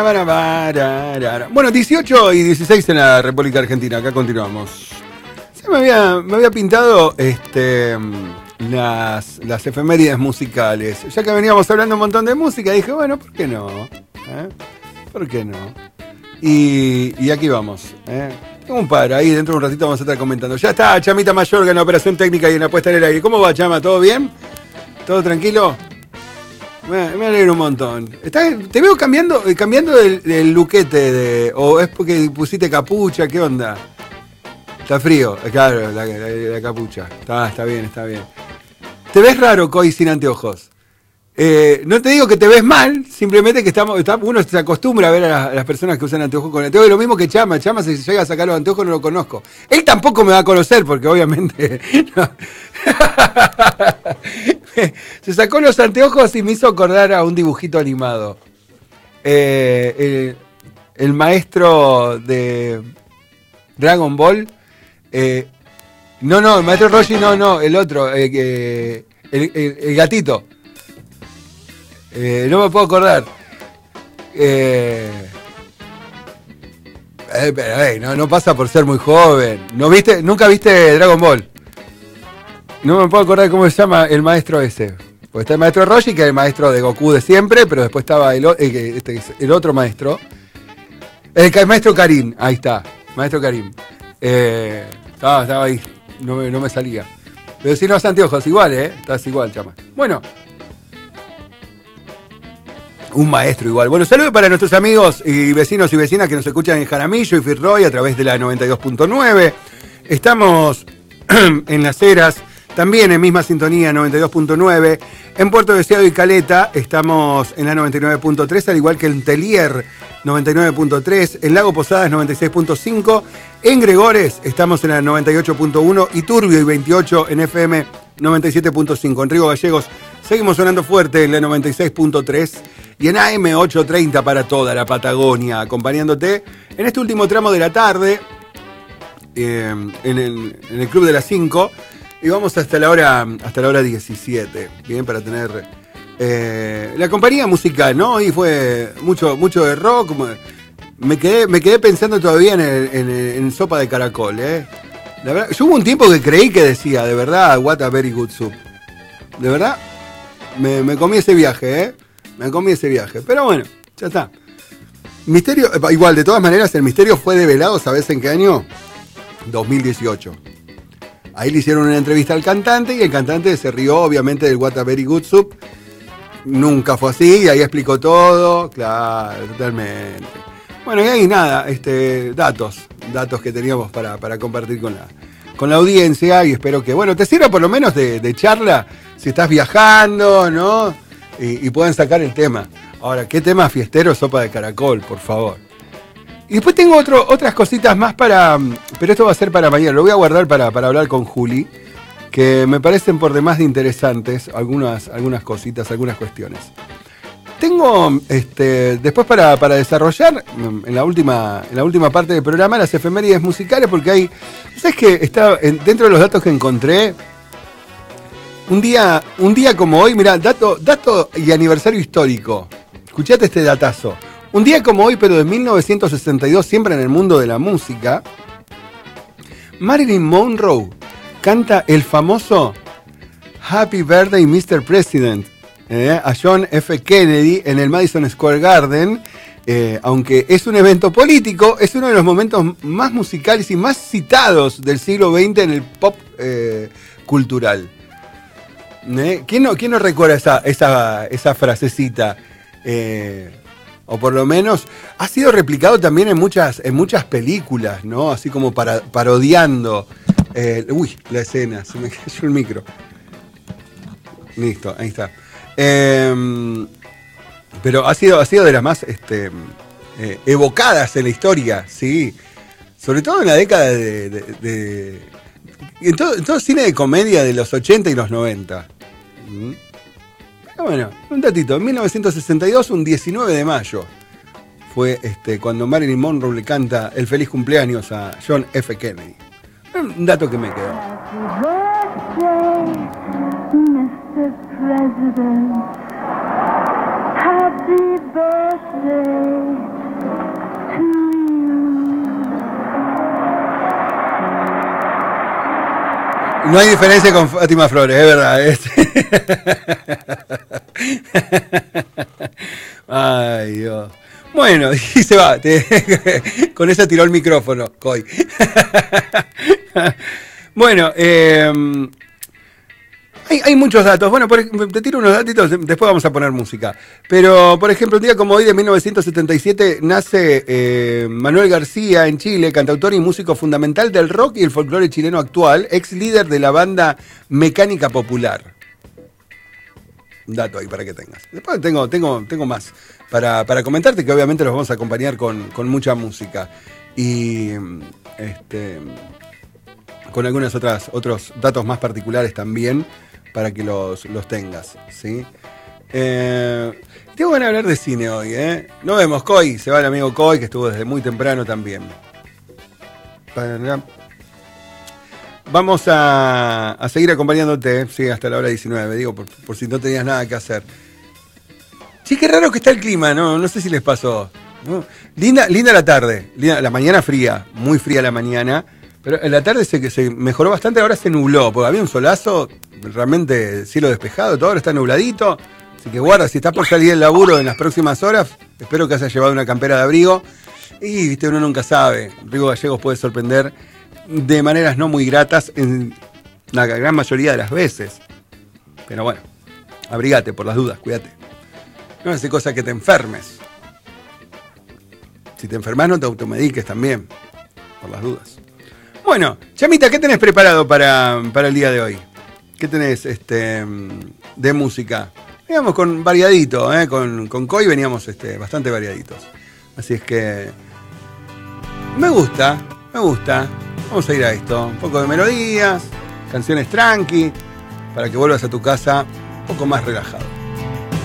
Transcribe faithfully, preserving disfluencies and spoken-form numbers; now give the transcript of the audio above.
Bueno, dieciocho y dieciséis en la República Argentina. Acá continuamos. Se me había, me había pintado este, las, las efemérides musicales. Ya que veníamos hablando un montón de música, dije, bueno, ¿por qué no? ¿Eh? ¿Por qué no? Y, y aquí vamos. ¿eh? Tengo un par ahí, dentro de un ratito vamos a estar comentando. Ya está Chamita Mayorga en la operación técnica y en la puesta en el aire. ¿Cómo va, Chama? ¿Todo bien? ¿Todo tranquilo? Me, me alegro un montón. ¿Estás, te veo cambiando, cambiando el, el luquete de, o es porque pusiste capucha, ¿qué onda? Está frío, claro, la, la, la capucha. Está, está bien, está bien. Te ves raro, Coy, sin anteojos. Eh, no te digo que te ves mal, simplemente que estamos, estamos uno se acostumbra a ver a las, a las personas que usan anteojos con anteojos. Es lo mismo que Chama. Chama, si llega a sacar los anteojos, no lo conozco. Él tampoco me va a conocer, porque obviamente no. Se sacó los anteojos y me hizo acordar a un dibujito animado. Eh, el, el maestro de Dragon Ball. Eh, no, no, el maestro Roshi, no, no, el otro, eh, eh, el, el, el gatito. Eh, no me puedo acordar. Eh, eh, pero, eh, no, no pasa por ser muy joven. ¿No viste? ¿Nunca viste Dragon Ball? No me puedo acordar cómo se llama el maestro ese. Pues está el maestro Roshi, que es el maestro de Goku de siempre, pero después estaba el, eh, este, el otro maestro. El, el maestro Karim, ahí está. Maestro Karim. Eh, estaba, estaba ahí, no me, no me salía. Pero si no has anteojos, igual, ¿eh? Estás igual, Chama. Bueno. Un maestro igual. Bueno, saludos para nuestros amigos y vecinos y vecinas que nos escuchan en Jaramillo y Firroy a través de la noventa y dos punto nueve. Estamos en Las Heras, también en misma sintonía noventa y dos punto nueve. En Puerto Deseado y Caleta estamos en la noventa y nueve punto tres, al igual que en Telier noventa y nueve punto tres, en Lago Posadas noventa y seis punto cinco, en Gregores estamos en la noventa y ocho punto uno y Turbio y veintiocho en F M noventa y siete punto cinco. En Río Gallegos seguimos sonando fuerte en la noventa y seis punto tres y en A M ochocientos treinta para toda la Patagonia, acompañándote en este último tramo de la tarde eh, en, el, en el Club de las cinco. Y vamos hasta la hora hasta la hora diecisiete, bien, para tener eh, la compañía musical, ¿no? Y fue mucho mucho de rock. Me quedé me quedé pensando todavía en, el, en, el, en Sopa de Caracol, ¿eh? La verdad, yo hubo un tiempo que creí que decía, de verdad, what a very good soup. De verdad, me, me comí ese viaje, ¿eh? Me comí ese viaje. Pero bueno, ya está. Misterio, igual, de todas maneras, el misterio fue develado, ¿sabes en qué año? dos mil dieciocho. Ahí le hicieron una entrevista al cantante y el cantante se rió obviamente del What a Very Good Soup. Nunca fue así y ahí explicó todo, claro, totalmente. Bueno, y ahí nada, este, datos, datos que teníamos para, para compartir con la, con la audiencia y espero que, bueno, te sirva por lo menos de, de charla si estás viajando, ¿no? Y, y puedan sacar el tema. Ahora, ¿qué tema fiestero? Sopa de Caracol, por favor. Y después tengo otro, otras cositas más para... Pero esto va a ser para mañana. Lo voy a guardar para, para hablar con Juli, que me parecen por demás de interesantes algunas, algunas cositas, algunas cuestiones. Tengo, este, después para, para desarrollar, en la, última, en la última parte del programa, las efemérides musicales, porque hay... ¿Sabes qué? Está en, dentro de los datos que encontré, un día, un día como hoy, mirá, dato, dato y aniversario histórico. Escuchate este datazo. Un día como hoy, pero de mil novecientos sesenta y dos, siempre en el mundo de la música, Marilyn Monroe canta el famoso Happy Birthday mister President eh, a John F. Kennedy en el Madison Square Garden. Eh, aunque es un evento político, es uno de los momentos más musicales y más citados del siglo veinte en el pop eh, cultural. ¿Eh? ¿Quién, no, ¿Quién no recuerda esa, esa, esa frasecita? Eh, O por lo menos ha sido replicado también en muchas, en muchas películas, ¿no? Así como para, parodiando. Eh, uy, la escena, se me cayó el micro. Listo, ahí está. Eh, pero ha sido, ha sido de las más este, eh, evocadas en la historia, sí. Sobre todo en la década de... de, de en, todo, en todo cine de comedia de los ochenta y los noventa. ¿Mm? Bueno, un datito, en mil novecientos sesenta y dos, un diecinueve de mayo, fue este, cuando Marilyn Monroe le canta el feliz cumpleaños a John F. Kennedy. Un dato que me quedó. mister President, happy birthday No hay diferencia con Fátima Flores, es verdad. Este. Ay, Dios. Bueno, y se va. Te, con esa tiró el micrófono, Coy. Bueno, eh, hay, hay muchos datos. Bueno, por, te tiro unos datitos, después vamos a poner música. Pero, por ejemplo, un día como hoy de mil novecientos setenta y siete nace eh, Manuel García en Chile, cantautor y músico fundamental del rock y el folclore chileno actual, ex líder de la banda Mecánica Popular. Un dato ahí para que tengas. Después tengo, tengo, tengo más para, para comentarte, que obviamente los vamos a acompañar con, con mucha música. Y este, con algunos otras, otros datos más particulares también, para que los, los tengas, ¿sí? Eh, tengo ganas de hablar de cine hoy, ¿eh? Nos vemos, Coy. Se va el amigo Coy, que estuvo desde muy temprano también. Vamos a, a seguir acompañándote, sí, hasta la hora diecinueve, digo, por, por si no tenías nada que hacer. Sí, qué raro que está el clima, ¿no? No sé si les pasó, ¿no? Linda, linda la tarde, linda, la mañana fría, muy fría la mañana, pero en la tarde se, se mejoró bastante, ahora se nubló, porque había un solazo, realmente cielo despejado, todo ahora está nubladito, así que guarda, si estás por salir del laburo en las próximas horas, espero que hayas llevado una campera de abrigo, y viste, uno nunca sabe, Rigo Gallegos puede sorprender de maneras no muy gratas en la gran mayoría de las veces. Pero bueno, abrigate por las dudas, cuídate. No hace cosa que te enfermes. Si te enfermas no te automediques también, por las dudas. Bueno, Chamita, ¿qué tenés preparado para, para el día de hoy? ¿Qué tenés este, de música? Veníamos con variadito, ¿eh? con, con Coy veníamos este, bastante variaditos. Así es que me gusta, me gusta. Vamos a ir a esto, un poco de melodías, canciones tranqui, para que vuelvas a tu casa un poco más relajado.